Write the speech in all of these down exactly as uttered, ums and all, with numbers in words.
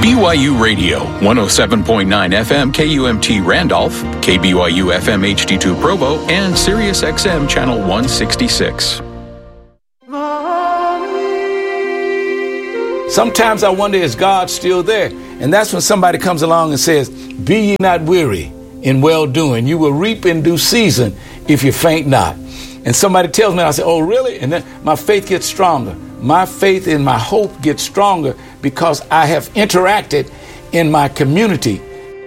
B Y U Radio, one oh seven point nine F M K U M T Randolph, K B Y U F M H D two Provo, and Sirius X M Channel one sixty-six. Sometimes I wonder, is God still there? And that's when somebody comes along and says, be ye not weary in well-doing. You will reap in due season if you faint not. And somebody tells me, I say, oh, really? And then my faith gets stronger. My faith and my hope gets stronger because I have interacted in my community.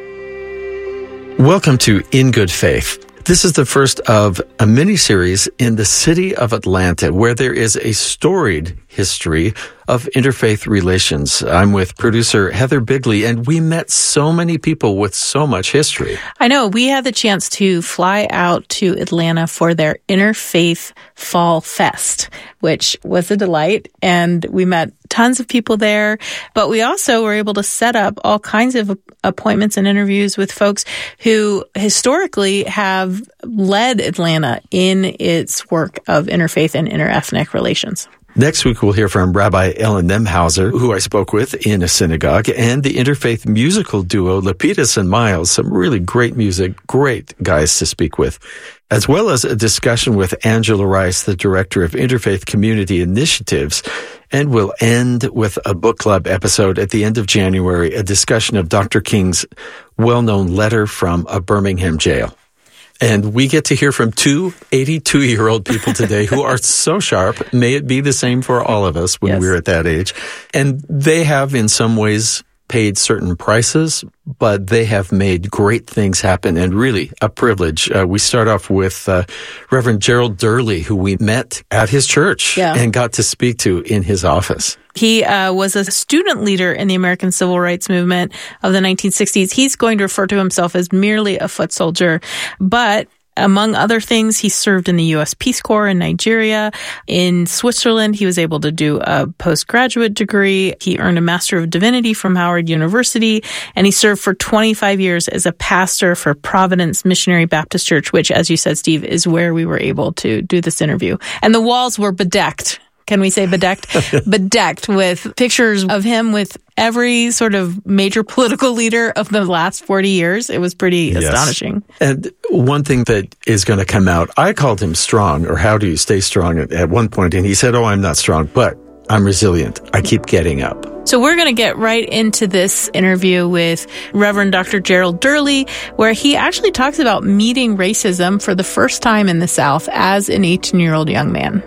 Welcome to In Good Faith. This is the first of a mini-series in the city of Atlanta, where there is a storied history of interfaith relations. I'm with producer Heather Bigley, and we met so many people with so much history. I know. We had the chance to fly out to Atlanta for their Interfaith Fall Fest, which was a delight, and we met tons of people there. But we also were able to set up all kinds of appointments and interviews with folks who historically have led Atlanta in its work of interfaith and interethnic relations. Next week, we'll hear from Rabbi Ellen Nemhauser, who I spoke with in a synagogue, and the interfaith musical duo Lapidus and Miles, some really great music, great guys to speak with, as well as a discussion with Angela Rice, the director of Interfaith Community Initiatives. And we'll end with a book club episode at the end of January, a discussion of Doctor King's well-known letter from a Birmingham jail. And we get to hear from two eighty-two-year-old people today who are so sharp. May it be the same for all of us when yes. we're at that age. And they have, in some ways, paid certain prices, but they have made great things happen, and really a privilege. Uh, we start off with uh, Reverend Gerald Durley, who we met at his church yeah. and got to speak to in his office. He uh, was a student leader in the American Civil Rights Movement of the nineteen sixties. He's going to refer to himself as merely a foot soldier, but among other things, he served in the U S Peace Corps in Nigeria. In Switzerland, he was able to do a postgraduate degree. He earned a Master of Divinity from Howard University, and he served for twenty-five years as a pastor for Providence Missionary Baptist Church, which, as you said, Steve, is where we were able to do this interview. And the walls were bedecked. Can we say bedecked? bedecked with pictures of him with every sort of major political leader of the last forty years. It was pretty yes. astonishing. And one thing that is going to come out, I called him strong, or how do you stay strong at, at one point, and he said, oh, I'm not strong, but I'm resilient. I keep getting up. So we're going to get right into this interview with Reverend Doctor Gerald Durley, where he actually talks about meeting racism for the first time in the South as an eighteen-year-old young man.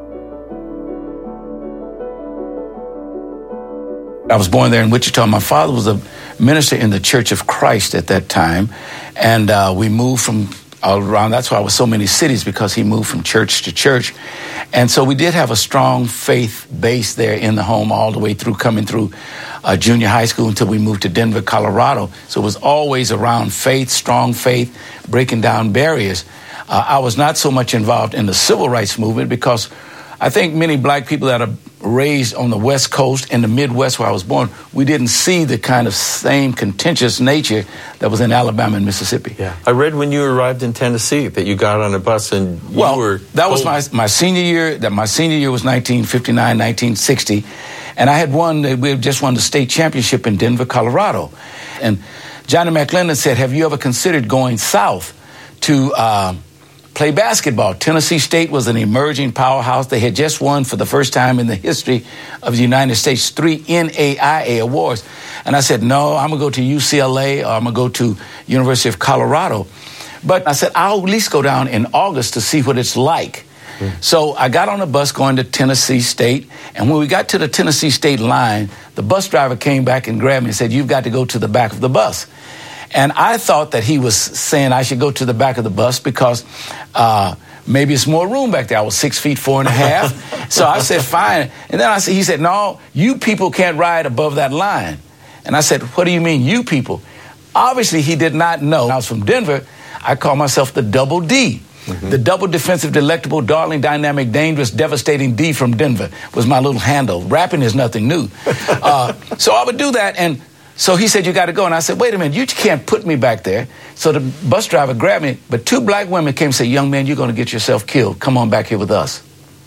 I was born there in Wichita. My father was a minister in the Church of Christ at that time, and uh, we moved from all around. That's why I was so many cities, because he moved from church to church. And so we did have a strong faith base there in the home all the way through, coming through uh, junior high school until we moved to Denver, Colorado. So it was always around faith, strong faith, breaking down barriers. Uh, I was not so much involved in the civil rights movement because I think many black people that are raised on the West Coast and the Midwest where I was born, we didn't see the kind of same contentious nature that was in Alabama and Mississippi. Yeah, I read when you arrived in Tennessee that you got on a bus and you well, were that told- was my my senior year. That my senior year was nineteen fifty-nine, nineteen sixty, and I had won. We had just won the state championship in Denver, Colorado, and Johnny McClendon said, "Have you ever considered going south to?" Uh, play basketball. Tennessee State was an emerging powerhouse. They had just won for the first time in the history of the United States three N A I A awards. And I said, no, I'm going to go to U C L A or I'm going to go to University of Colorado. But I said, I'll at least go down in August to see what it's like. Mm. So I got on a bus going to Tennessee State. And when we got to the Tennessee State line, the bus driver came back and grabbed me and said, you've got to go to the back of the bus. And I thought that he was saying I should go to the back of the bus because uh, maybe it's more room back there. I was six feet, four and a half. So I said, fine. And then I said, he said, no, you people can't ride above that line. And I said, what do you mean, you people? Obviously, he did not know. I was from Denver. I call myself the double D. Mm-hmm. The double defensive, delectable, darling, dynamic, dangerous, devastating D from Denver was my little handle. Rapping is nothing new. uh, so I would do that, and so he said, you got to go. And I said, wait a minute, you can't put me back there. So the bus driver grabbed me, but two black women came and said, young man, you're going to get yourself killed. Come on back here with us.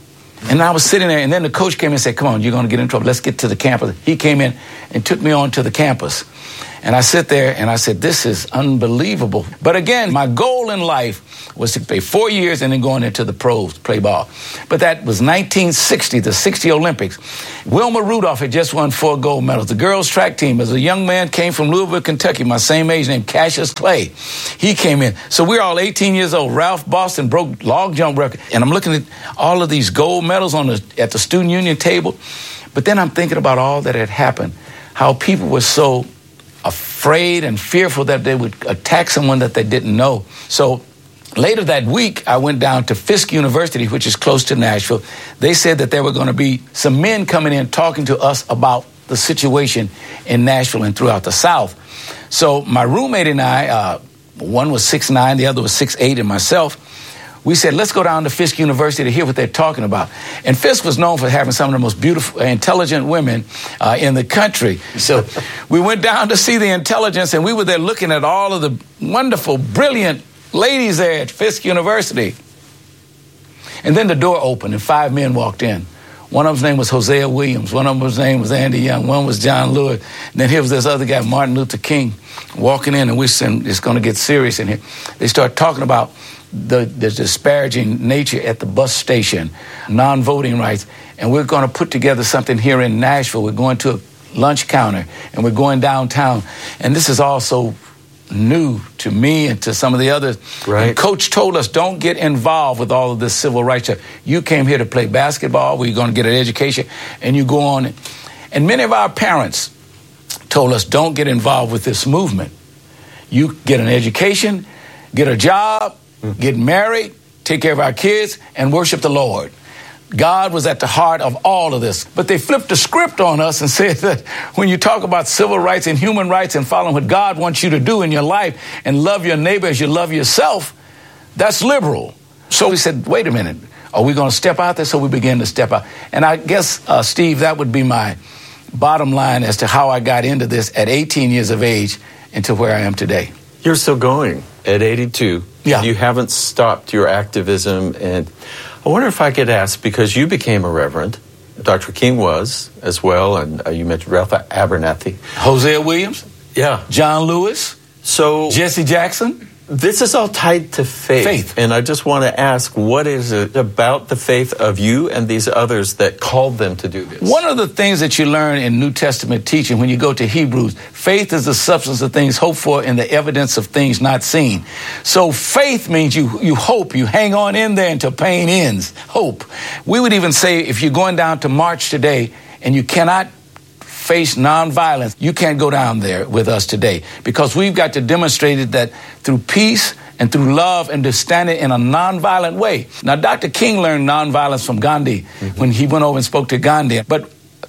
And I was sitting there, and then the coach came in and said, come on, you're going to get in trouble. Let's get to the campus. He came in and took me on to the campus. And I sit there, and I said, this is unbelievable. But again, my goal in life was to play four years and then going into the pros, play ball. But that was nineteen sixty, the sixty Olympics. Wilma Rudolph had just won four gold medals. The girls' track team, as a young man, came from Louisville, Kentucky, my same age, named Cassius Clay. He came in. So we were all eighteen years old. Ralph Boston broke long jump record. And I'm looking at all of these gold medals on the at the student union table. But then I'm thinking about all that had happened, how people were so afraid and fearful that they would attack someone that they didn't know. So later that week, I went down to Fisk University, which is close to Nashville. They said that there were going to be some men coming in talking to us about the situation in Nashville and throughout the South. So my roommate and I, uh, one was six nine, the other was six eight, and myself, we said, let's go down to Fisk University to hear what they're talking about. And Fisk was known for having some of the most beautiful, intelligent women uh, in the country. So we went down to see the intelligence, and we were there looking at all of the wonderful, brilliant ladies there at Fisk University. And then the door opened, and five men walked in. One of them's name was Hosea Williams. One of them's name was Andy Young. One was John Lewis. And then here was this other guy, Martin Luther King, walking in, and we said, it's going to get serious in here. They start talking about the, the disparaging nature at the bus station, non-voting rights, and we're going to put together something here in Nashville. We're going to a lunch counter, and we're going downtown. And this is also new to me and to some of the others. Right. And Coach told us, don't get involved with all of this civil rights stuff. You came here to play basketball, where you're going to get an education, and you go on. And many of our parents told us, don't get involved with this movement. You get an education, get a job, mm-hmm. get married, take care of our kids, and worship the Lord. God was at the heart of all of this. But they flipped the script on us and said that when you talk about civil rights and human rights and following what God wants you to do in your life and love your neighbor as you love yourself, that's liberal. So we said, wait a minute, are we going to step out there? So we began to step out. And I guess, uh, Steve, that would be my bottom line as to how I got into this at eighteen years of age into where I am today. You're still going at eighty-two. Yeah. You haven't stopped your activism. And I wonder if I could ask, because you became a reverend, Doctor King was as well, and uh, you mentioned Ralph Abernathy. Hosea Williams. Yeah. John Lewis. So Jesse Jackson. This is all tied to faith. Faith. And I just want to ask, what is it about the faith of you and these others that called them to do this? One of the things that you learn in New Testament teaching when you go to Hebrews, faith is the substance of things hoped for and the evidence of things not seen. So faith means you, you hope, you hang on in there until pain ends. Hope. We would even say if you're going down to march today and you cannot face nonviolence, you can't go down there with us today, because we've got to demonstrate it that through peace and through love and to stand it in a nonviolent way. Now, Doctor King learned nonviolence from Gandhi mm-hmm. when he went over and spoke to Gandhi. But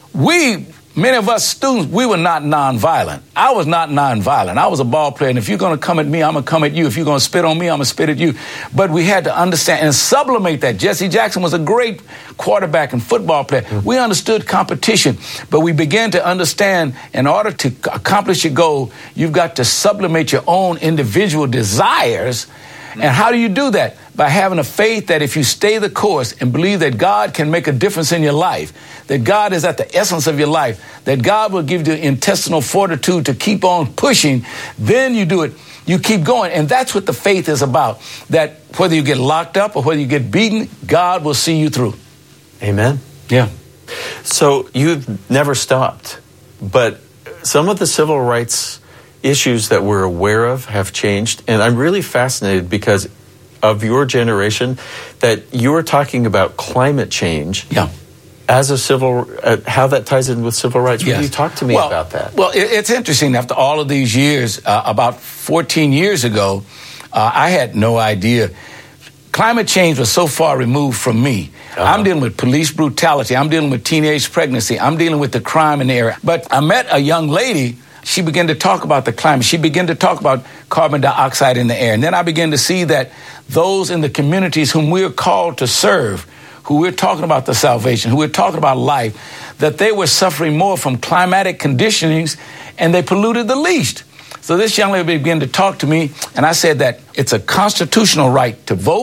we, many of us students, we were not nonviolent. I was not nonviolent. I was a ball player, and if you're going to come at me, I'm going to come at you. If you're going to spit on me, I'm going to spit at you. But we had to understand and sublimate that. Jesse Jackson was a great quarterback and football player. Mm-hmm. We understood competition, but we began to understand in order to accomplish your goal, you've got to sublimate your own individual desires. And how do you do that? By having a faith that if you stay the course and believe that God can make a difference in your life, that God is at the essence of your life, that God will give you intestinal fortitude to keep on pushing, then you do it. You keep going. And that's what the faith is about, that whether you get locked up or whether you get beaten, God will see you through. Amen. Yeah. So you've never stopped, but some of the civil rights issues that we're aware of have changed. And I'm really fascinated because of your generation that you were talking about climate change. Yeah. As a civil, uh, how that ties in with civil rights. Yes. Will you talk to me well, about that? Well, it, it's interesting. After all of these years, uh, about fourteen years ago, uh, I had no idea. Climate change was so far removed from me. Uh-huh. I'm dealing with police brutality. I'm dealing with teenage pregnancy. I'm dealing with the crime in the area. But I met a young lady. She began to talk about the climate. She began to talk about carbon dioxide in the air. And then I began to see that those in the communities whom we're called to serve, who we're talking about the salvation, who we're talking about life, that they were suffering more from climatic conditionings and they polluted the least. So this young lady began to talk to me, and I said that it's a constitutional right to vote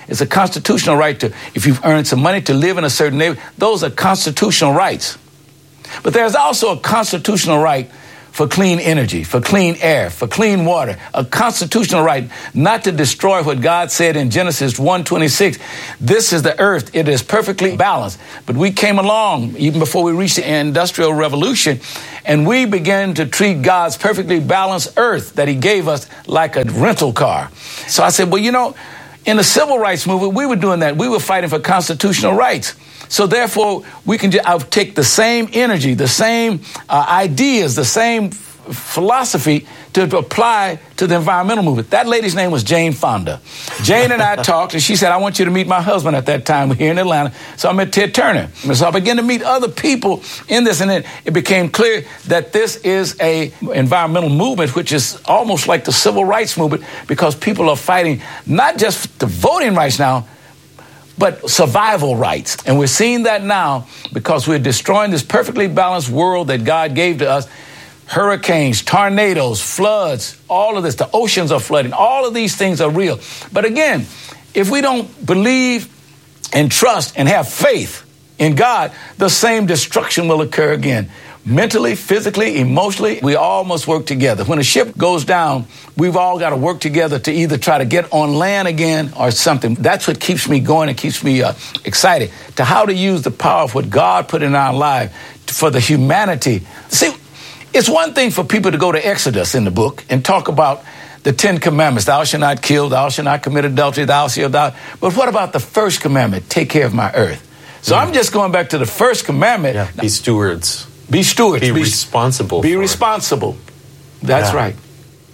It's a constitutional right to, if you've earned some money, to live in a certain neighborhood. Those are constitutional rights. But there's also a constitutional right for clean energy, for clean air, for clean water, a constitutional right not to destroy what God said in Genesis one twenty-six. This is the earth. It is perfectly balanced. But we came along, even before we reached the Industrial Revolution, and we began to treat God's perfectly balanced earth that he gave us like a rental car. So I said, well, you know, in the civil rights movement, we were doing that. We were fighting for constitutional rights. So therefore, we can just, I'll take the same energy, the same uh, ideas, the same f- philosophy to, to apply to the environmental movement. That lady's name was Jane Fonda. Jane and I talked, and she said, I want you to meet my husband at that time here in Atlanta. So I met Ted Turner. And so I began to meet other people in this, and then it became clear that this is a environmental movement, which is almost like the civil rights movement, because people are fighting not just the voting rights now, but survival rights. And we're seeing that now because we're destroying this perfectly balanced world that God gave to us. Hurricanes, tornadoes, floods, all of this, the oceans are flooding. All of these things are real. But again, if we don't believe and trust and have faith in God, the same destruction will occur again. Mentally, physically, emotionally, we all must work together. When a ship goes down, we've all got to work together to either try to get on land again or something. That's what keeps me going and keeps me uh, excited to how to use the power of what God put in our life for the humanity. See, it's one thing for people to go to Exodus in the book and talk about the Ten Commandments. Thou shalt not kill, thou shalt not commit adultery, thou shalt not. But what about the first commandment? Take care of my earth. So yeah. I'm just going back to the first commandment. Yeah. Be stewards. Be stewards. Be, be responsible. Be for responsible. It. That's yeah. right.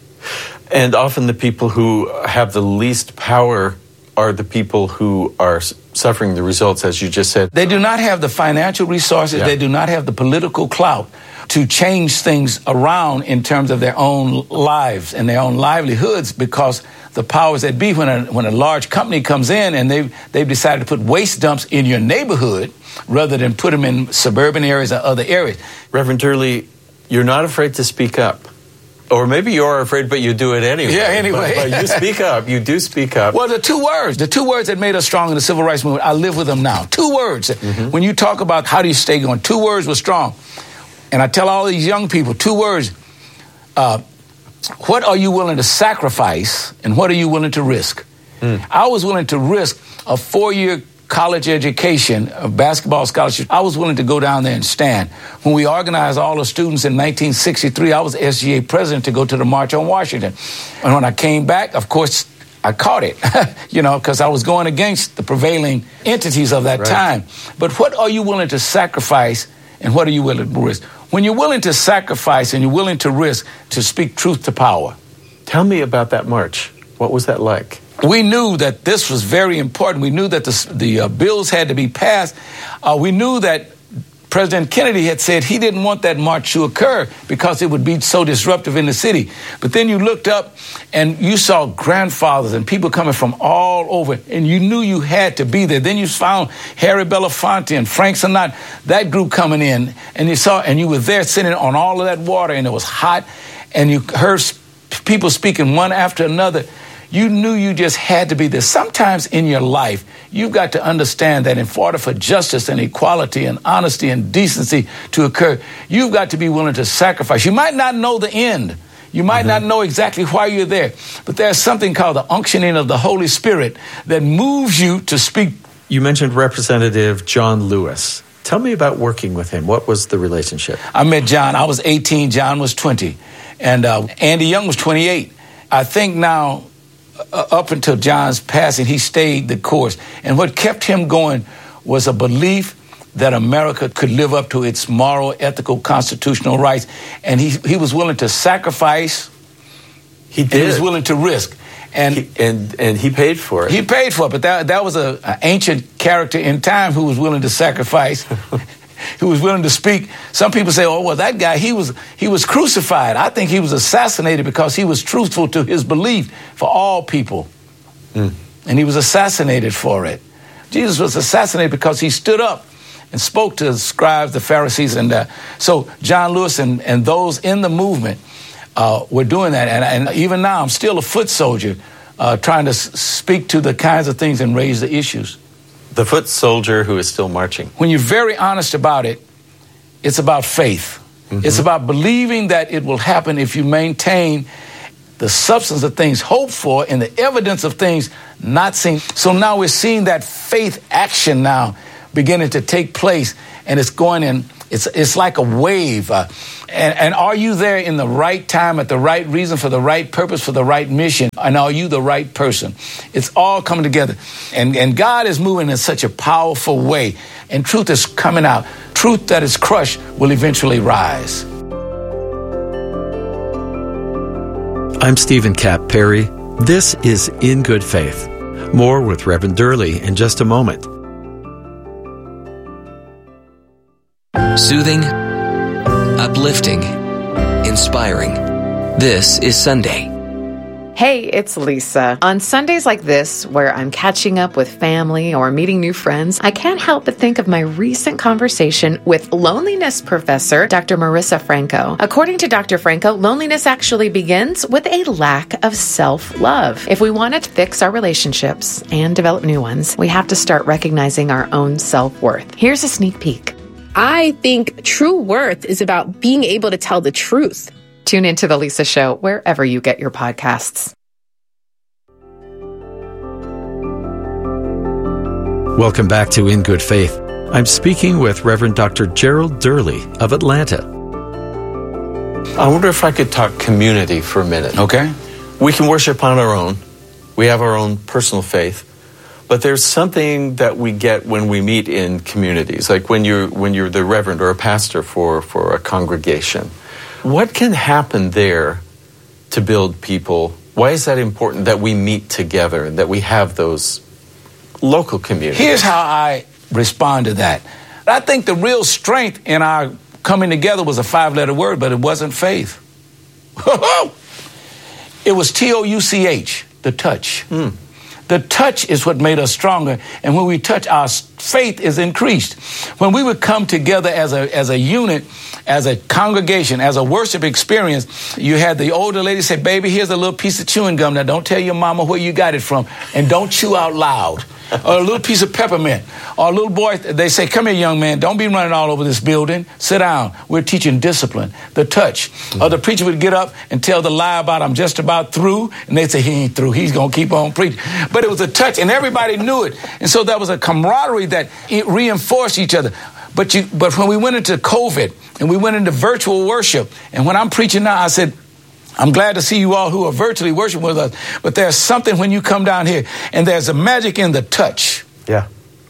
And often the people who have the least power are the people who are suffering the results, as you just said. They do not have the financial resources. Yeah. They do not have the political clout to change things around in terms of their own lives and their own livelihoods, because the powers that be, when a, when a large company comes in and they've, they've decided to put waste dumps in your neighborhood rather than put them in suburban areas or other areas. Reverend Turley, you're not afraid to speak up. Or maybe you're afraid, but you do it anyway. Yeah, anyway. But, but you speak up. You do speak up. Well, the two words, the two words that made us strong in the civil rights movement, I live with them now. Two words. Mm-hmm. When you talk about how do you stay going, two words were strong. And I tell all these young people, two words. Uh, what are you willing to sacrifice and what are you willing to risk? Mm. I was willing to risk a four-year college education, a basketball scholarship. I was willing to go down there and stand. When we organized all the students in nineteen sixty-three, I was S G A president to go to the March on Washington. And when I came back, of course, I caught it, you know, because I was going against the prevailing entities of that right. time. But what are you willing to sacrifice and what are you willing to risk? When you're willing to sacrifice and you're willing to risk to speak truth to power. Tell me about that march. What was that like? We knew that this was very important. We knew that the, the uh, bills had to be passed. Uh, we knew that President Kennedy had said he didn't want that march to occur because it would be so disruptive in the city. But then you looked up and you saw grandfathers and people coming from all over, and you knew you had to be there. Then you found Harry Belafonte and Frank Sinatra, that group coming in, and you saw, and you were there sitting on all of that water, and it was hot, and you heard people speaking one after another. You knew you just had to be there. Sometimes in your life, you've got to understand that in order for justice and equality and honesty and decency to occur, you've got to be willing to sacrifice. You might not know the end. You might mm-hmm. not know exactly why you're there. But there's something called the unctioning of the Holy Spirit that moves you to speak. You mentioned Representative John Lewis. Tell me about working with him. What was the relationship? I met John. I was eighteen. John was twenty. And uh, Andy Young was twenty-eight. I think now, Uh, up until John's passing, he stayed the course. And what kept him going was a belief that America could live up to its moral, ethical, constitutional rights. And he, he was willing to sacrifice. He did. And he was willing to risk. And he, and, and he paid for it. He paid for it. But that, that was an ancient character in time who was willing to sacrifice. Who was willing to speak. Some people say, oh, well, that guy, he was he was crucified. I think he was assassinated because he was truthful to his belief for all people. Mm. And he was assassinated for it. Jesus was assassinated because he stood up and spoke to the scribes, the Pharisees. And uh, so John Lewis and, and those in the movement uh, were doing that. And, and even now, I'm still a foot soldier uh, trying to s- speak to the kinds of things and raise the issues. The foot soldier who is still marching. When you're very honest about it, it's about faith. Mm-hmm. It's about believing that it will happen if you maintain the substance of things hoped for and the evidence of things not seen. So now we're seeing that faith action now beginning to take place, and it's going in, it's it's like a wave. Uh, and, and are you there in the right time, at the right reason, for the right purpose, for the right mission? And are you the right person? It's all coming together. And, and God is moving in such a powerful way. And truth is coming out. Truth that is crushed will eventually rise. I'm Stephen Kapp Perry. This is In Good Faith. More with Reverend Durley in just a moment. Soothing, uplifting, inspiring. This is Sunday. Hey, it's Lisa. On Sundays like this, where I'm catching up with family or meeting new friends, I can't help but think of my recent conversation with loneliness professor, Doctor Marissa Franco. According to Doctor Franco, loneliness actually begins with a lack of self-love. If we want to fix our relationships and develop new ones, we have to start recognizing our own self-worth. Here's a sneak peek. I think true worth is about being able to tell the truth. Tune into The Lisa Show wherever you get your podcasts. Welcome back to In Good Faith. I'm speaking with Reverend Doctor Gerald Durley of Atlanta. I wonder if I could talk community for a minute. Okay. We can worship on our own. We have our own personal faith. But there's something that we get when we meet in communities, like when you're when you're the reverend or a pastor for, for a congregation. What can happen there to build people? Why is that important that we meet together and that we have those local communities? Here's how I respond to that. I think the real strength in our coming together was a five-letter word, but it wasn't faith. It was T O U C H, the touch. Mm. The touch is what made us stronger. And when we touch, our faith is increased. When we would come together as a as a unit, as a congregation, as a worship experience, you had the older lady say, baby, here's a little piece of chewing gum. Now, don't tell your mama where you got it from. And don't chew out loud. Or a little piece of peppermint. Or a little boy, they say, come here, young man. Don't be running all over this building. Sit down. We're teaching discipline. The touch. Mm-hmm. Or the preacher would get up and tell the lie about, I'm just about through. And they'd say, he ain't through. He's going to keep on preaching. But it was a touch, and everybody knew it. And so there was a camaraderie that it reinforced each other. But you, but when we went into COVID and we went into virtual worship, and when I'm preaching now, I said, I'm glad to see you all who are virtually worshiping with us, but there's something when you come down here, and there's a magic in the touch. Yeah.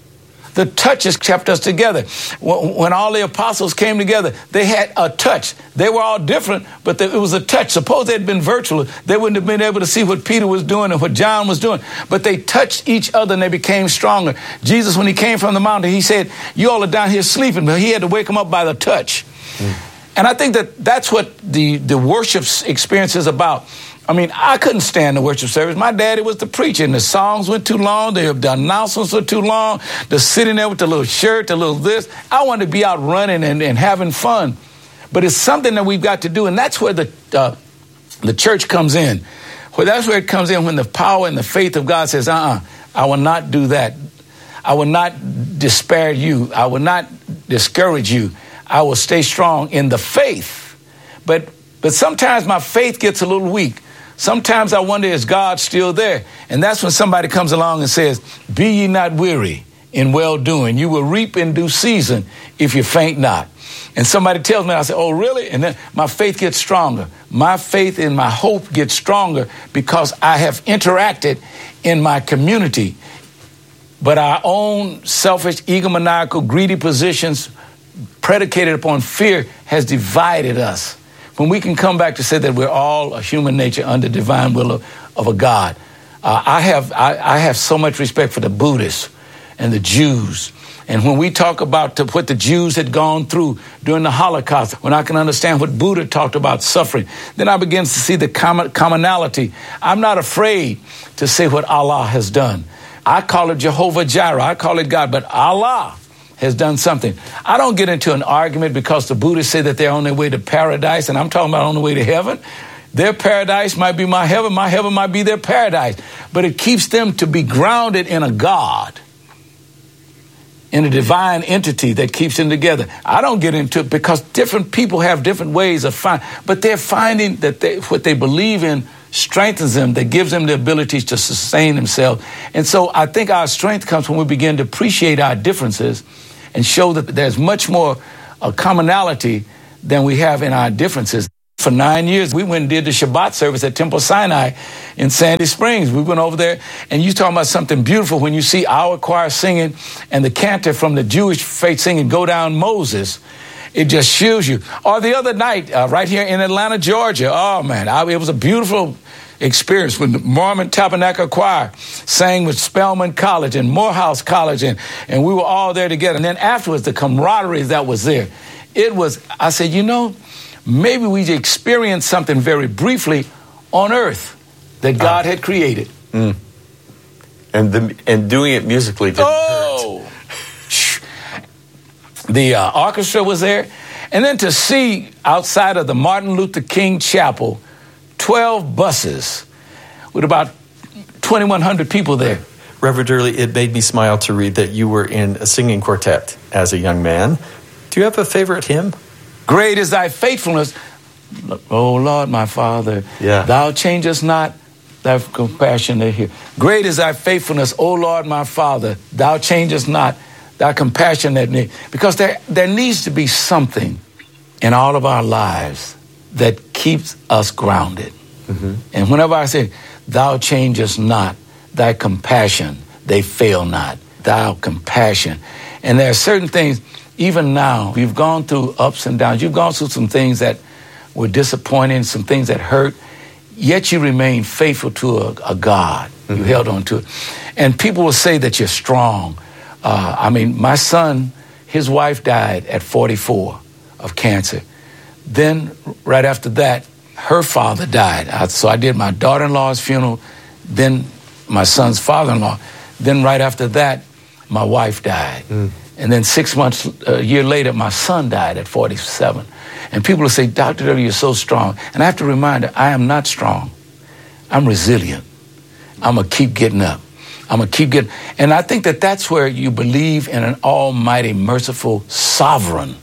The touch has kept us together. When all the apostles came together, they had a touch. They were all different, but it was a touch. Suppose they'd been virtual, they wouldn't have been able to see what Peter was doing and what John was doing. But they touched each other and they became stronger. Jesus, when he came from the mountain, he said, you all are down here sleeping, but he had to wake them up by the touch. Mm. And I think that that's what the, the worship experience is about. I mean, I couldn't stand the worship service. My daddy was the preacher, and the songs went too long. The, the announcements were too long. The sitting there with the little shirt, the little this. I wanted to be out running and, and having fun. But it's something that we've got to do, and that's where the uh, the church comes in. Well, that's where it comes in when the power and the faith of God says, uh-uh, I will not do that. I will not despair you. I will not discourage you. I will stay strong in the faith. But but sometimes my faith gets a little weak. Sometimes I wonder, is God still there? And that's when somebody comes along and says, be ye not weary in well-doing. You will reap in due season if you faint not. And somebody tells me, I say, oh, really? And then my faith gets stronger. My faith and my hope gets stronger because I have interacted in my community. But our own selfish, egomaniacal, greedy positions predicated upon fear has divided us. When we can come back to say that we're all a human nature under divine will of, of a God. Uh, I have I, I have so much respect for the Buddhists and the Jews. And when we talk about the, what the Jews had gone through during the Holocaust, when I can understand what Buddha talked about suffering, then I begin to see the common, commonality. I'm not afraid to say what Allah has done. I call it Jehovah Jireh. I call it God, but Allah has done something. I don't get into an argument because the Buddhists say that they're on their way to paradise, and I'm talking about on the way to heaven. Their paradise might be my heaven. My heaven might be their paradise. But it keeps them to be grounded in a God, in a divine entity that keeps them together. I don't get into it because different people have different ways of finding, but they're finding that they, what they believe in strengthens them, that gives them the ability to sustain themselves. And so I think our strength comes when we begin to appreciate our differences and show that there's much more a commonality than we have in our differences. For nine years, we went and did the Shabbat service at Temple Sinai in Sandy Springs. We went over there, and you talking about something beautiful when you see our choir singing and the cantor from the Jewish faith singing Go Down Moses. It just chills you. Or the other night, uh, right here in Atlanta, Georgia, oh, man, I, it was a beautiful experience when the Mormon Tabernacle Choir sang with Spelman College and Morehouse College, and, and we were all there together. And then afterwards, the camaraderie that was there. It was, I said, you know, maybe we experienced something very briefly on earth that God uh, had created. Mm. And the, and doing it musically didn't oh. hurt. The uh, orchestra was there. And then to see outside of the Martin Luther King Chapel, twelve buses with about twenty-one hundred people there. Reverend Durley, it made me smile to read that you were in a singing quartet as a young man. Do you have a favorite hymn? Great is thy faithfulness, O Lord, my Father. Yeah. Thou changest not thy compassion here. Great is thy faithfulness, O Lord, my Father. Thou changest not thy compassion that need. Because there, there needs to be something in all of our lives that keeps us grounded. Mm-hmm. And whenever I say, thou changest not thy compassion, they fail not. Thou compassion. And there are certain things. Even now, you've gone through ups and downs. You've gone through some things that were disappointing, some things that hurt, yet you remain faithful to a, a God. Mm-hmm. You held on to it. And people will say that you're strong. Uh, I mean, my son, his wife died at forty-four of cancer. Then, right after that, her father died. I, so I did my daughter-in-law's funeral, then my son's father-in-law. Then right after that, my wife died. Mm. And then six months, a year later, my son died at forty-seven. And people will say, Doctor Durley, you're so strong. And I have to remind her, I am not strong. I'm resilient. I'm going to keep getting up. I'm going to keep getting... And I think that that's where you believe in an almighty, merciful, sovereign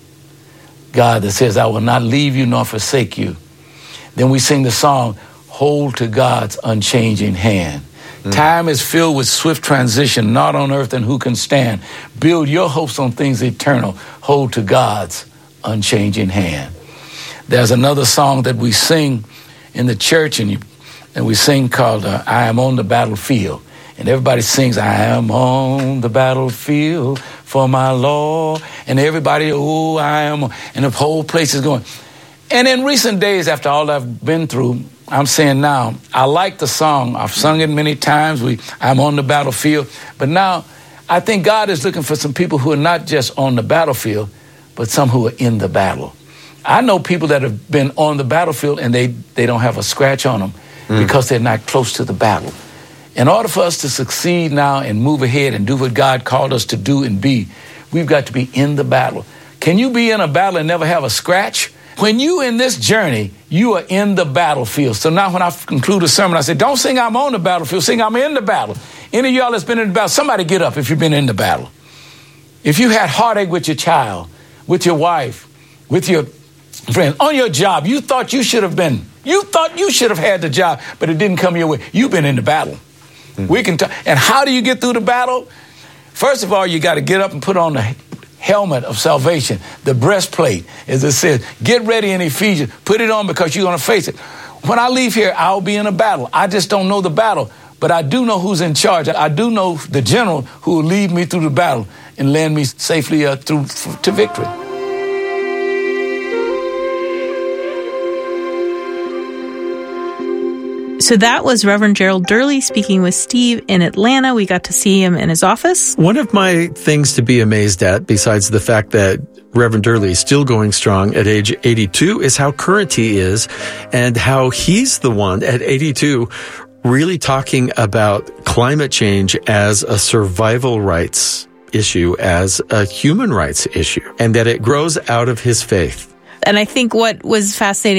God that says, I will not leave you nor forsake you. Then we sing the song, Hold to God's Unchanging Hand. Mm. Time is filled with swift transition, not on earth and who can stand. Build your hopes on things eternal. Hold to God's unchanging hand. There's another song that we sing in the church, and, you, and we sing called uh, I Am on the Battlefield. And everybody sings, I am on the battlefield for my Lord. And everybody, oh, I am. And the whole place is going. And in recent days, after all I've been through, I'm saying now, I like the song. I've sung it many times. We, I'm on the battlefield. But now, I think God is looking for some people who are not just on the battlefield, but some who are in the battle. I know people that have been on the battlefield and they, they don't have a scratch on them mm. because they're not close to the battle. In order for us to succeed now and move ahead and do what God called us to do and be, we've got to be in the battle. Can you be in a battle and never have a scratch? When you in this journey, you are in the battlefield. So now when I conclude a sermon, I say, don't sing I'm on the battlefield, sing I'm in the battle. Any of y'all that's been in the battle, somebody get up if you've been in the battle. If you had heartache with your child, with your wife, with your friends, on your job, you thought you should have been, you thought you should have had the job, but it didn't come your way. You've been in the battle. Mm-hmm. We can talk. And how do you get through the battle? First of all, you got to get up and put on the helmet of salvation, the breastplate, as it says. Get ready in Ephesians. Put it on because you're going to face it. When I leave here, I'll be in a battle. I just don't know the battle, but I do know who's in charge. I do know the general who will lead me through the battle and land me safely uh, through f- to victory. So that was Reverend Gerald Durley speaking with Steve in Atlanta. We got to see him in his office. One of my things to be amazed at, besides the fact that Reverend Durley is still going strong at age eighty-two, is how current he is and how he's the one at eighty-two really talking about climate change as a survival rights issue, as a human rights issue, and that it grows out of his faith. And I think what was fascinating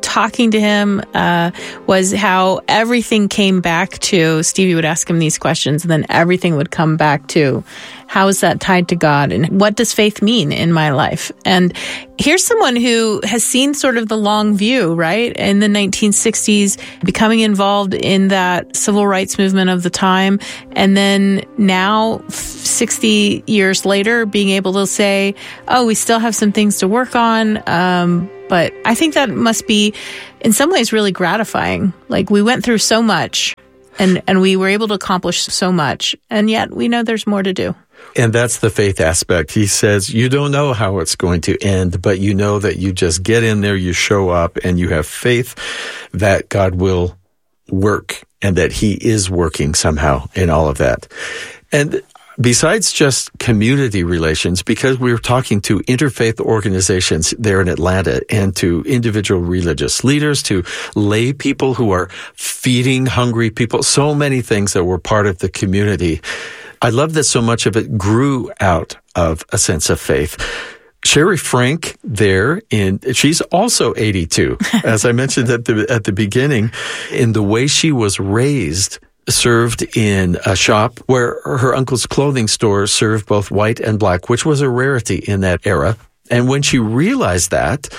talking to him uh, was how everything came back to, Stevie would ask him these questions, and then everything would come back to, how is that tied to God? And what does faith mean in my life? And here's someone who has seen sort of the long view, right? In the nineteen sixties, becoming involved in that civil rights movement of the time. And then now, sixty years later, being able to say, oh, we still have some things to work on. Um, but I think that must be, in some ways, really gratifying. Like, we went through so much and, and we were able to accomplish so much. And yet we know there's more to do. And that's the faith aspect. He says, you don't know how it's going to end, but you know that you just get in there, you show up, and you have faith that God will work and that he is working somehow in all of that. And besides just community relations, because we were talking to interfaith organizations there in Atlanta and to individual religious leaders, to lay people who are feeding hungry people, so many things that were part of the community. I love that so much of it grew out of a sense of faith. Sherry Frank there in, she's also eighty-two, as I mentioned at the, at the beginning, in the way she was raised, served in a shop where her uncle's clothing store served both white and black, which was a rarity in that era. And when she realized that,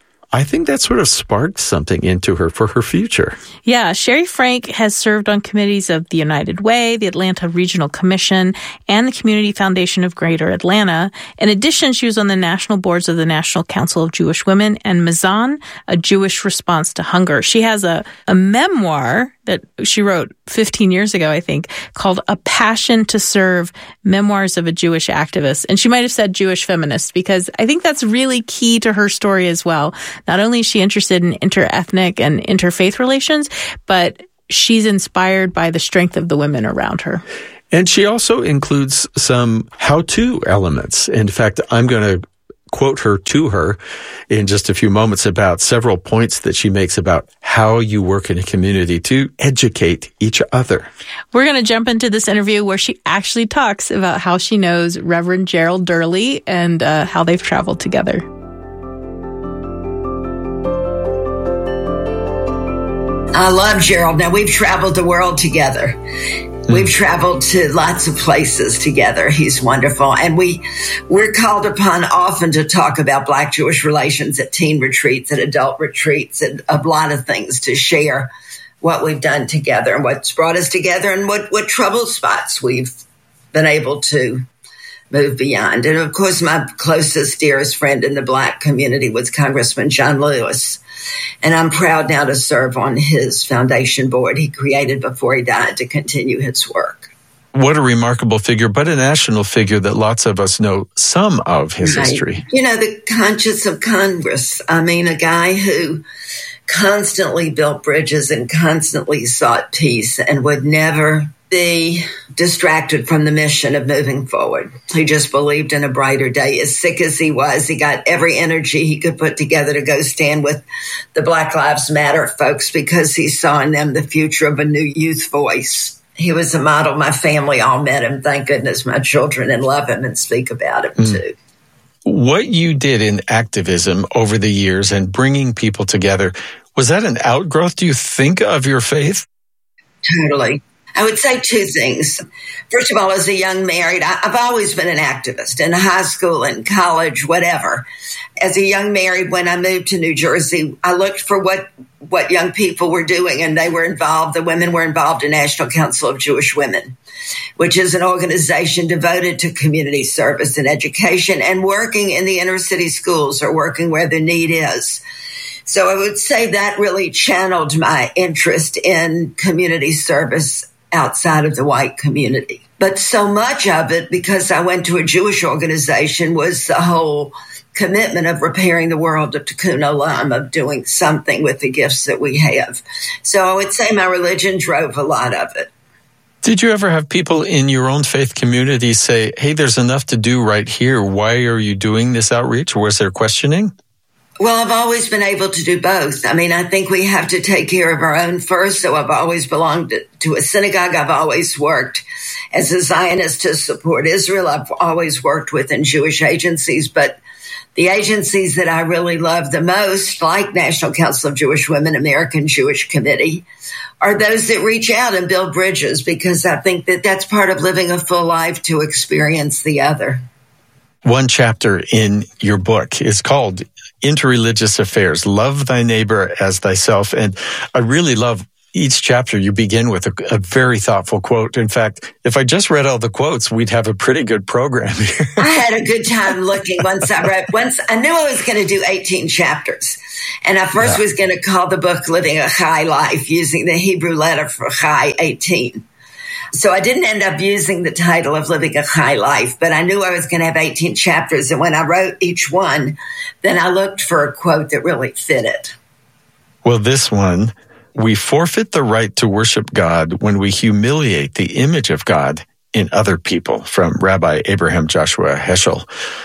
I think that sort of sparked something into her for her future. Yeah, Sherry Frank has served on committees of the United Way, the Atlanta Regional Commission, and the Community Foundation of Greater Atlanta. In addition, she was on the national boards of the National Council of Jewish Women and Mazan, a Jewish response to hunger. She has a, a memoir that she wrote fifteen years ago, I think, called A Passion to Serve, Memoirs of a Jewish Activist. And she might have said Jewish feminist, because I think that's really key to her story as well. Not only is she interested in interethnic and interfaith relations, but she's inspired by the strength of the women around her. And she also includes some how-to elements. In fact, I'm going to quote her to her in just a few moments about several points that she makes about how you work in a community to educate each other. We're going to jump into this interview where she actually talks about how she knows Reverend Gerald Durley and uh, how they've traveled together. I love Gerald. Now, we've traveled the world together. We've traveled to lots of places together. He's wonderful. And we, we're called upon often to talk about Black-Jewish relations at teen retreats, at adult retreats, and a lot of things, to share what we've done together and what's brought us together and what, what trouble spots we've been able to move beyond. And of course, my closest, dearest friend in the Black community was Congressman John Lewis. And I'm proud now to serve on his foundation board he created before he died to continue his work. What a remarkable figure, but a national figure that lots of us know some of his right. history. You know, the conscience of Congress. I mean, a guy who constantly built bridges and constantly sought peace and would never be distracted from the mission of moving forward. He just believed in a brighter day. As sick as he was, he got every energy he could put together to go stand with the Black Lives Matter folks because he saw in them the future of a new youth voice. He was a model. My family all met him. Thank goodness my children and love him and speak about him mm. too. What you did in activism over the years and bringing people together, was that an outgrowth, do you think, of your faith? Totally. I would say two things. First of all, as a young married, I, I've always been an activist in high school and college, whatever. As a young married, when I moved to New Jersey, I looked for what, what young people were doing, and they were involved. The women were involved in National Council of Jewish Women, which is an organization devoted to community service and education and working in the inner city schools or working where the need is. So I would say that really channeled my interest in community service outside of the white community. But so much of it, because I went to a Jewish organization, was the whole commitment of repairing the world of Tikkun Olam, of doing something with the gifts that we have. So I would say my religion drove a lot of it. Did you ever have people in your own faith community say, hey, there's enough to do right here. Why are you doing this outreach? Or was there questioning? Well, I've always been able to do both. I mean, I think we have to take care of our own first. So I've always belonged to a synagogue. I've always worked as a Zionist to support Israel. I've always worked within Jewish agencies. But The agencies that I really love the most, like National Council of Jewish Women, American Jewish Committee, are those that reach out and build bridges, because I think that that's part of living a full life, to experience the other. One chapter in your book is called Interreligious Affairs, Love Thy Neighbor as Thyself. And I really love each chapter. You begin with a, a very thoughtful quote. In fact, if I just read all the quotes, we'd have a pretty good program here. I had a good time looking once I read, once I knew I was going to do eighteen chapters. And I first yeah. was going to call the book Living a Chai Life, using the Hebrew letter for Chai, eighteen. So I didn't end up using the title of Living a Chai Life, but I knew I was going to have eighteen chapters. And when I wrote each one, then I looked for a quote that really fit it. Well, this one, we forfeit the right to worship God when we humiliate the image of God in other people, from Rabbi Abraham Joshua Heschel.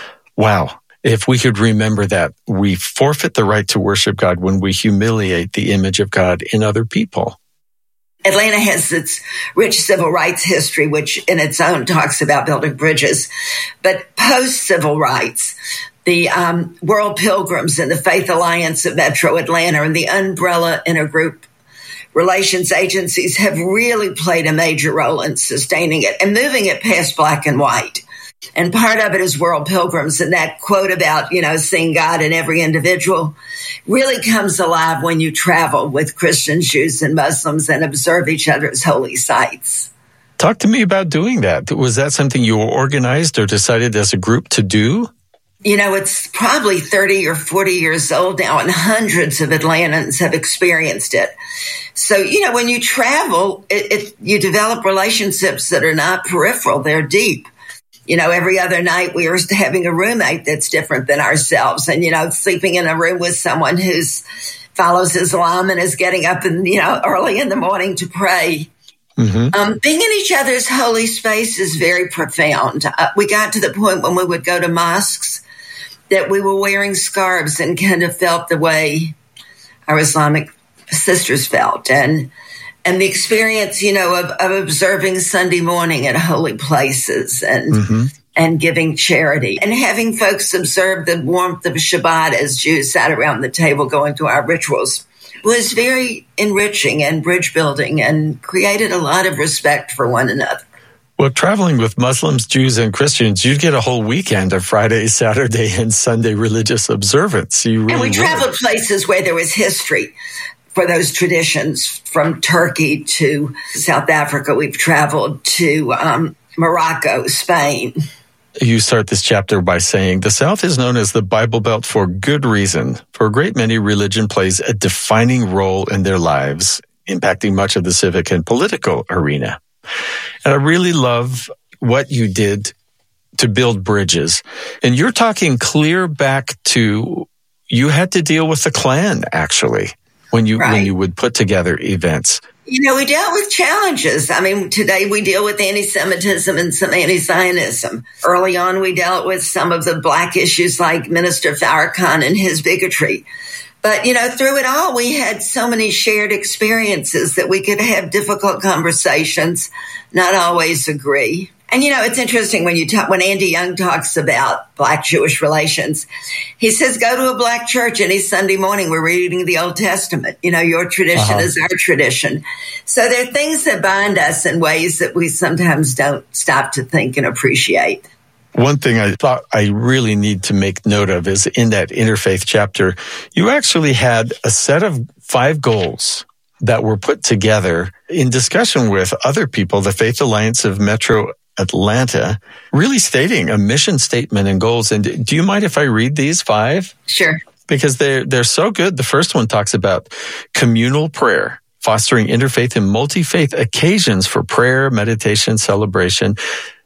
Wow. If we could remember that, we forfeit the right to worship God when we humiliate the image of God in other people. Atlanta has its rich civil rights history, which in its own talks about building bridges. But post-civil rights, the um, World Pilgrims and the Faith Alliance of Metro Atlanta and the umbrella intergroup relations agencies have really played a major role in sustaining it and moving it past black and white. And part of it is World Pilgrims, and that quote about, you know, seeing God in every individual really comes alive when you travel with Christians, Jews, and Muslims and observe each other's holy sites. Talk to me about doing that. Was that something you organized or decided as a group to do? You know, it's probably thirty or forty years old now, and hundreds of Atlantans have experienced it. So, you know, when you travel, it, it, you develop relationships that are not peripheral, they're deep. You know, every other night we are having a roommate that's different than ourselves, and, you know, sleeping in a room with someone who's follows Islam and is getting up in, you know, early in the morning to pray. Mm-hmm. Um, being in each other's holy space is very profound. Uh, we got to the point when we would go to mosques that we were wearing scarves and kind of felt the way our Islamic sisters felt. And And the experience, you know, of, of observing Sunday morning at holy places and mm-hmm. and giving charity and having folks observe the warmth of Shabbat as Jews sat around the table going through our rituals was very enriching and bridge building and created a lot of respect for one another. Well, traveling with Muslims, Jews, and Christians, you'd get a whole weekend of Friday, Saturday, and Sunday religious observance. You really and we would. traveled places where there was history for those traditions, from Turkey to South Africa. We've traveled to um, Morocco, Spain. You start this chapter by saying, the South is known as the Bible Belt for good reason. For a great many, religion plays a defining role in their lives, impacting much of the civic and political arena. And I really love what you did to build bridges. And you're talking clear back to, you had to deal with the Klan, actually, when you right. when you would put together events. You know, we dealt with challenges. I mean, today we deal with anti-Semitism and some anti-Zionism. Early on, we dealt with some of the black issues like Minister Farrakhan and his bigotry. But, you know, through it all, we had so many shared experiences that we could have difficult conversations, not always agree. And, you know, it's interesting when you talk, when Andy Young talks about Black-Jewish relations, he says, go to a Black church any Sunday morning. We're reading the Old Testament. You know, your tradition uh-huh. is our tradition. So there are things that bind us in ways that we sometimes don't stop to think and appreciate. One thing I thought I really need to make note of is in that interfaith chapter, you actually had a set of five goals that were put together in discussion with other people, the Faith Alliance of Metro Atlanta, really stating a mission statement and goals. And do you mind if I read these five? Sure. Because they're, they're so good. The first one talks about communal prayer, fostering interfaith and multi-faith occasions for prayer, meditation, celebration.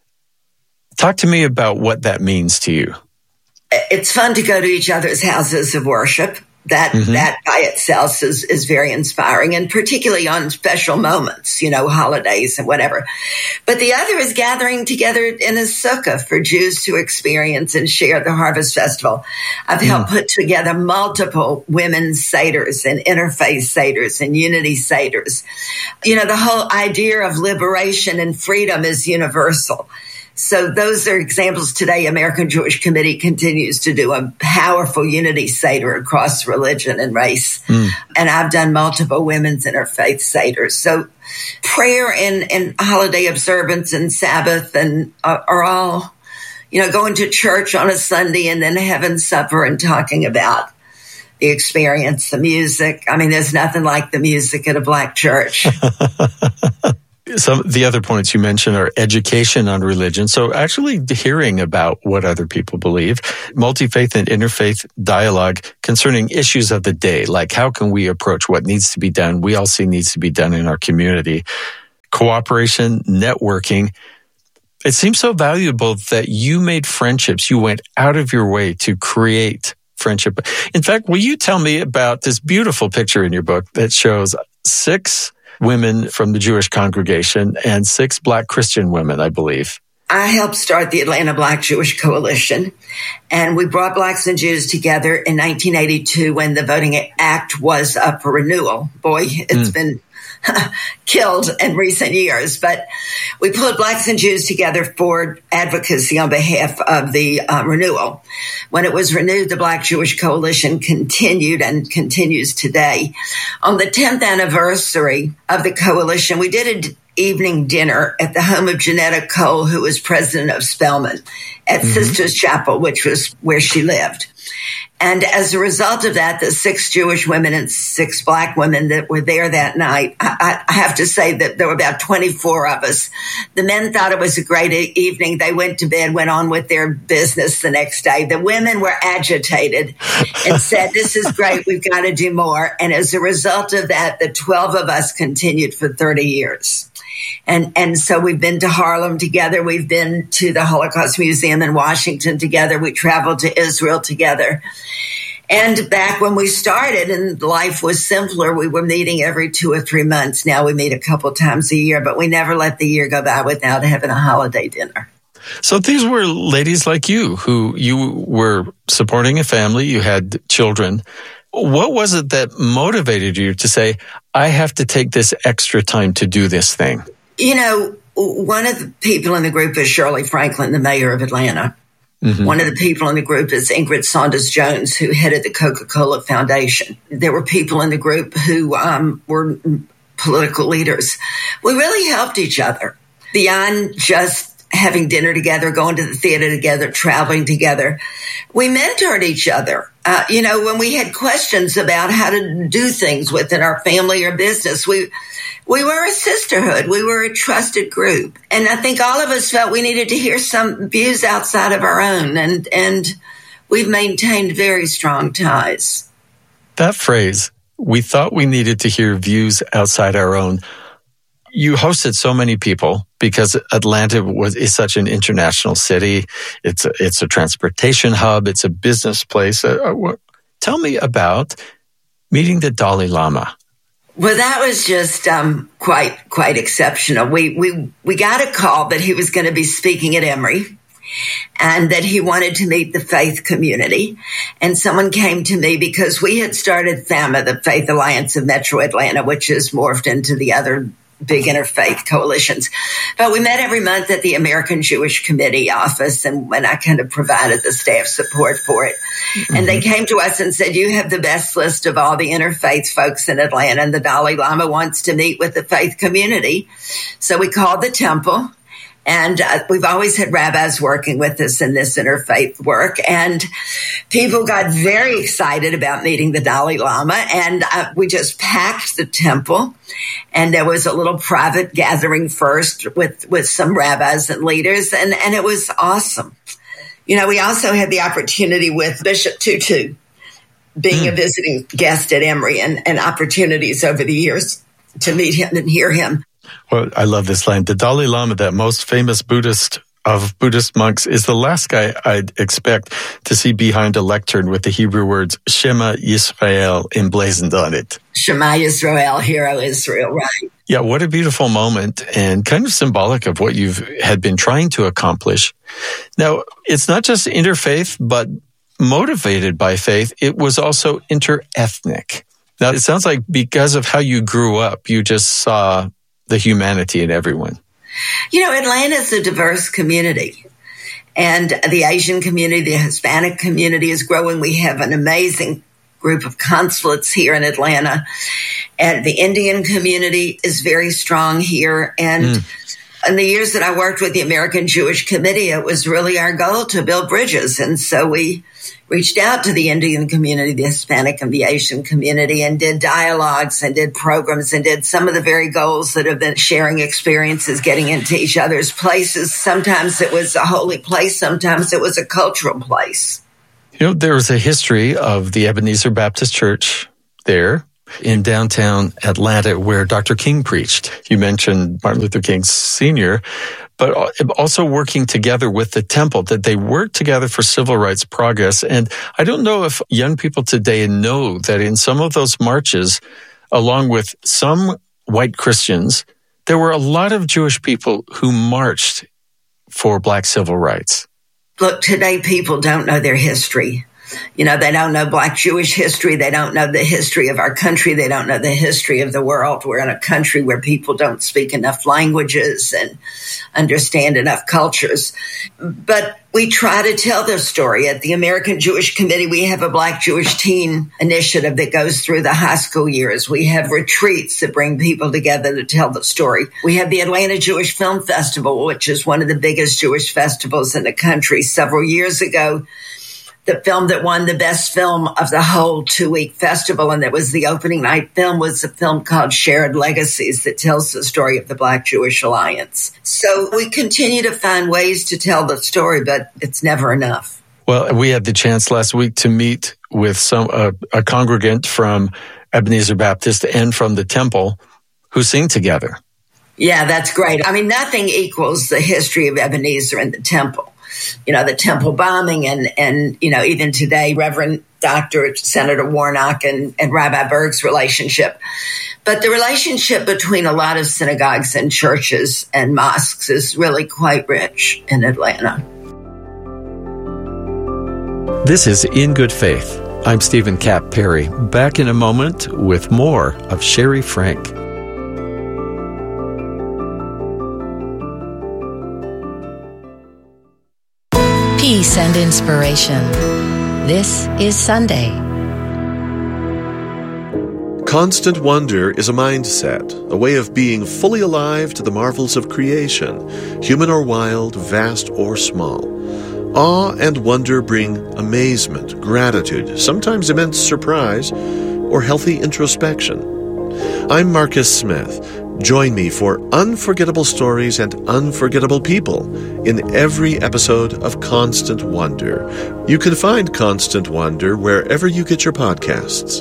Talk to me about what that means to you. It's fun to go to each other's houses of worship. That mm-hmm. that by itself is, is very inspiring, and particularly on special moments, you know, holidays and whatever. But the other is gathering together in a sukkah for Jews to experience and share the Harvest Festival. I've mm. helped put together multiple women's seders and interfaith seders and unity seders. You know, the whole idea of liberation and freedom is universal. So those are examples today. American Jewish Committee continues to do a powerful unity Seder across religion and race. Mm. And I've done multiple women's interfaith Seders. So prayer and, and holiday observance and Sabbath and uh, are all, you know, going to church on a Sunday and then having supper and talking about the experience, the music. I mean, there's nothing like the music at a Black church. Some of the other points you mentioned are education on religion. So actually hearing about what other people believe, multi-faith and interfaith dialogue concerning issues of the day, like how can we approach what needs to be done, we all see needs to be done in our community, cooperation, networking. It seems so valuable that you made friendships. You went out of your way to create friendship. In fact, will you tell me about this beautiful picture in your book that shows six women from the Jewish congregation and six Black Christian women, I believe? I helped start the Atlanta Black Jewish Coalition, and we brought Blacks and Jews together in nineteen eighty-two when the Voting Act was up for renewal. Boy, it's mm. been killed in recent years, but we pulled Blacks and Jews together for advocacy on behalf of the uh, renewal. When it was renewed, the Black Jewish Coalition continued and continues today. On the tenth anniversary of the coalition, we did an evening dinner at the home of Janetta Cole, who was president of Spelman, at mm-hmm. Sisters Chapel, which was where she lived. And as a result of that, the six Jewish women and six Black women that were there that night, I, I have to say that there were about twenty-four of us. The men thought it was a great evening. They went to bed, went on with their business the next day. The women were agitated and said, this is great. We've got to do more. And as a result of that, the twelve of us continued for thirty years. And and so we've been to Harlem together. We've been to the Holocaust Museum in Washington together. We traveled to Israel together. And back when we started and life was simpler, we were meeting every two or three months. Now we meet a couple times a year, but we never let the year go by without having a holiday dinner. So these were ladies like you who you were supporting a family, you had children. What was it that motivated you to say, I have to take this extra time to do this thing? You know, one of the people in the group is Shirley Franklin, the mayor of Atlanta. Mm-hmm. One of the people in the group is Ingrid Saunders Jones, who headed the Coca-Cola Foundation. There were people in the group who um, were political leaders. We really helped each other beyond just having dinner together, going to the theater together, traveling together. We mentored each other. Uh, you know, when we had questions about how to do things within our family or business, we we were a sisterhood. We were a trusted group. And I think all of us felt we needed to hear some views outside of our own. And, and we've maintained very strong ties. That phrase, we thought we needed to hear views outside our own. You hosted so many people because Atlanta was is such an international city. It's a, it's a transportation hub. It's a business place. Uh, uh, tell me about meeting the Dalai Lama. Well, that was just um, quite quite exceptional. We we we got a call that he was going to be speaking at Emory, and that he wanted to meet the faith community. And someone came to me because we had started FAMA, the Faith Alliance of Metro Atlanta, which has morphed into the other big interfaith coalitions. But we met every month at the American Jewish Committee office, and when I kind of provided the staff support for it. Mm-hmm. And they came to us and said, you have the best list of all the interfaith folks in Atlanta, and the Dalai Lama wants to meet with the faith community. So we called the temple. And uh, we've always had rabbis working with us in this interfaith work. And people got very excited about meeting the Dalai Lama. And uh, we just packed the temple. And there was a little private gathering first with, with some rabbis and leaders. And, and it was awesome. You know, we also had the opportunity with Bishop Tutu being mm. a visiting guest at Emory, and, and opportunities over the years to meet him and hear him. Well, I love this line. The Dalai Lama, that most famous Buddhist of Buddhist monks, is the last guy I'd expect to see behind a lectern with the Hebrew words Shema Yisrael emblazoned on it. Shema Yisrael, Hero Israel, right. Yeah, what a beautiful moment, and kind of symbolic of what you've had been trying to accomplish. Now, it's not just interfaith, but motivated by faith, it was also interethnic. Now, it sounds like because of how you grew up, you just saw the humanity in everyone. You know, Atlanta is a diverse community. And the Asian community, the Hispanic community is growing. We have an amazing group of consulates here in Atlanta. And the Indian community is very strong here. And mm. in the years that I worked with the American Jewish Committee, it was really our goal to build bridges. And so we reached out to the Indian community, the Hispanic and the Asian community, and did dialogues and did programs and did some of the very goals that have been sharing experiences, getting into each other's places. Sometimes it was a holy place. Sometimes it was a cultural place. You know, there's a history of the Ebenezer Baptist Church there in downtown Atlanta where Doctor King preached. You mentioned Martin Luther King Senior, but also working together with the temple, that they worked together for civil rights progress. And I don't know if young people today know that in some of those marches, along with some white Christians, there were a lot of Jewish people who marched for Black civil rights. Look, today people don't know their history. You know, they don't know Black Jewish history. They don't know the history of our country. They don't know the history of the world. We're in a country where people don't speak enough languages and understand enough cultures. But we try to tell their story. At the American Jewish Committee, we have a Black Jewish teen initiative that goes through the high school years. We have retreats that bring people together to tell the story. We have the Atlanta Jewish Film Festival, which is one of the biggest Jewish festivals in the country. Several years ago, the film that won the best film of the whole two-week festival, and that was the opening night film, was a film called Shared Legacies that tells the story of the Black Jewish Alliance. So we continue to find ways to tell the story, but it's never enough. Well, we had the chance last week to meet with some uh, a congregant from Ebenezer Baptist and from the temple who sing together. Yeah, that's great. I mean, nothing equals the history of Ebenezer and the temple. You know, the temple bombing and, and you know, even today, Reverend Doctor Senator Warnock and, and Rabbi Berg's relationship. But the relationship between a lot of synagogues and churches and mosques is really quite rich in Atlanta. This is In Good Faith. I'm Stephen Kapp Perry. Back in a moment with more of Sherry Frank. Peace and inspiration. This is Sunday. Constant wonder is a mindset, a way of being fully alive to the marvels of creation, human or wild, vast or small. Awe and wonder bring amazement, gratitude, sometimes immense surprise, or healthy introspection. I'm Marcus Smith. Join me for unforgettable stories and unforgettable people in every episode of Constant Wonder. You can find Constant Wonder wherever you get your podcasts.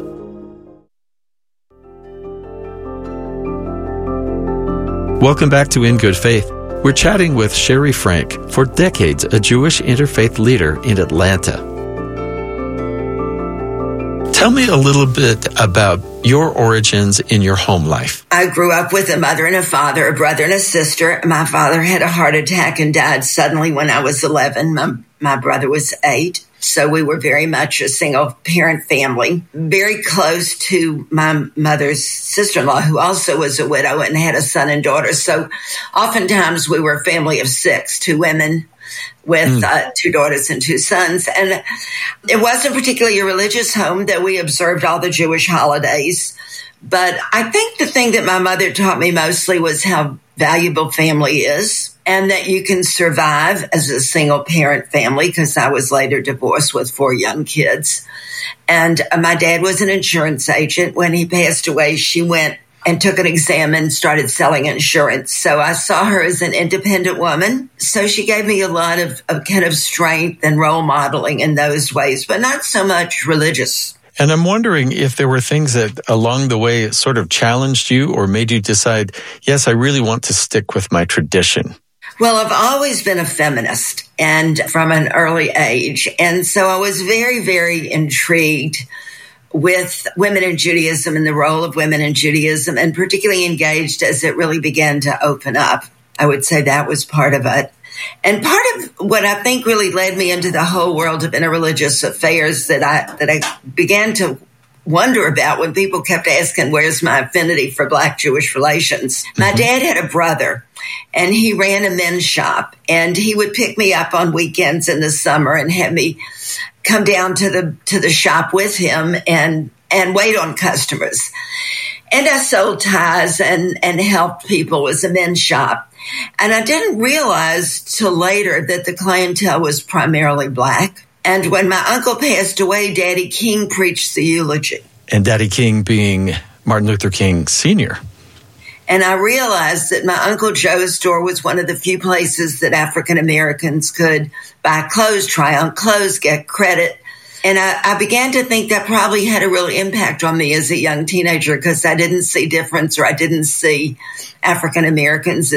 Welcome back to In Good Faith. We're chatting with Sherry Frank, for decades a Jewish interfaith leader in Atlanta. Tell me a little bit about your origins in your home life. I grew up with a mother and a father, a brother and a sister. My father had a heart attack and died suddenly when I was eleven. My, my brother was eight. So we were very much a single parent family, very close to my mother's sister-in-law, who also was a widow and had a son and daughter. So oftentimes we were a family of six, two women with mm. uh, two daughters and two sons. And it wasn't particularly a religious home that we observed all the Jewish holidays. But I think the thing that my mother taught me mostly was how valuable family is, and that you can survive as a single parent family, because I was later divorced with four young kids. And uh, my dad was an insurance agent. When he passed away, she went and took an exam and started selling insurance. So I saw her as an independent woman. So she gave me a lot of, of kind of strength and role modeling in those ways, but not so much religious. And I'm wondering if there were things that along the way sort of challenged you or made you decide, yes, I really want to stick with my tradition. Well, I've always been a feminist, and from an early age. And so I was very, very intrigued with women in Judaism and the role of women in Judaism, and particularly engaged as it really began to open up. I would say that was part of it. And part of what I think really led me into the whole world of interreligious affairs that I that I began to wonder about when people kept asking, where's my affinity for Black Jewish relations? Mm-hmm. My dad had a brother, and he ran a men's shop, and he would pick me up on weekends in the summer and have me come down to the to the shop with him and and wait on customers. And I sold ties and, and helped people as a men's shop. And I didn't realize till later that the clientele was primarily Black. And when my uncle passed away, Daddy King preached the eulogy. And Daddy King being Martin Luther King Senior And I realized that my Uncle Joe's store was one of the few places that African Americans could buy clothes, try on clothes, get credit. And I, I began to think that probably had a real impact on me as a young teenager, because I didn't see difference, or I didn't see African Americans